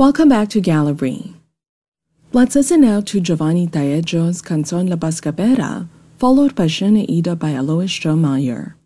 Welcome back to Gallery. Let's listen now to Giovanni Taeggio's Canzon La Bascapera, followed by Schöne Ida by Alois Strohmayer.